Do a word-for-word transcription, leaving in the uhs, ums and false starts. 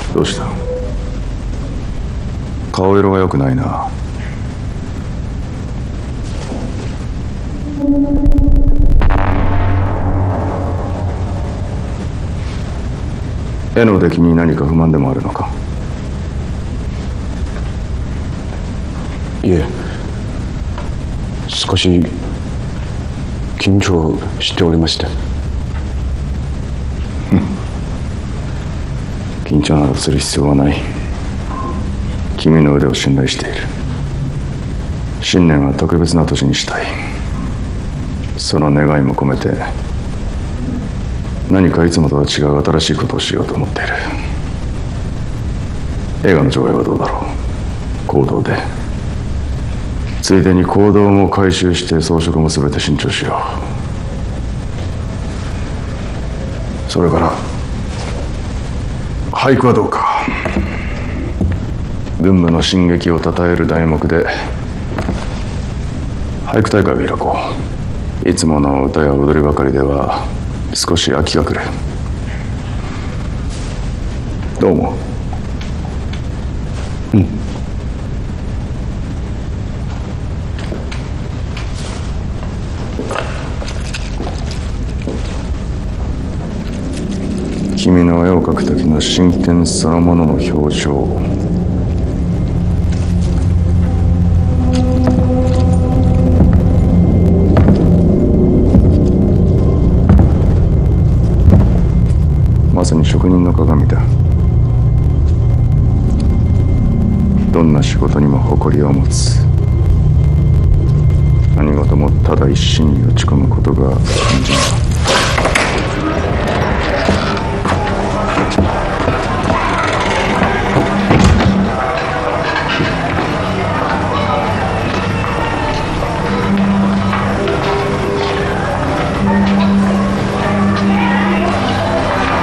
どうした？顔色が良くないな。絵の出来に何か不満でもあるのか？ いえ、少し緊張しておりまして。 緊張などする必要はない。君の腕を信頼している。新年は特別な年にしたい。その願いも込めて何かいつもとは違う新しいことをしようと思っている。映画の上映はどうだろう？行動で。ついでに行動も回収して装飾も全て新調しよう。それから俳句はどうか？軍部の進撃を称える題目で俳句大会を開こう。いつもの歌や踊りばかりでは少し飽きが来る。どう思う？ うん。 君の絵を描く時の真剣そのものの表情、まさに職人の鏡だ。どんな仕事にも誇りを持つ。何事もただ一心に打ち込むことが肝心だ。